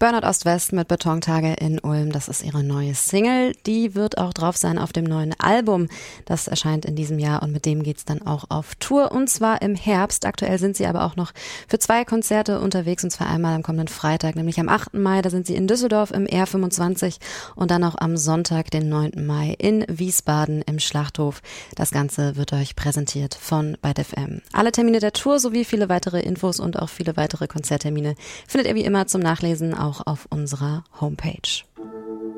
Burnout Ost-West mit Betontage in Ulm, das ist ihre neue Single. Die wird auch drauf sein auf dem neuen Album. Das erscheint in diesem Jahr und mit dem geht's dann auch auf Tour und zwar im Herbst. Aktuell sind sie aber auch noch für 2 Konzerte unterwegs und zwar einmal am kommenden Freitag, nämlich am 8. Mai, da sind sie in Düsseldorf im R25 und dann auch am Sonntag, den 9. Mai in Wiesbaden im Schlachthof. Das Ganze wird euch präsentiert von Byte FM. Alle Termine der Tour sowie viele weitere Infos und auch viele weitere Konzerttermine findet ihr wie immer zum Nachlesen auch auf unserer Homepage.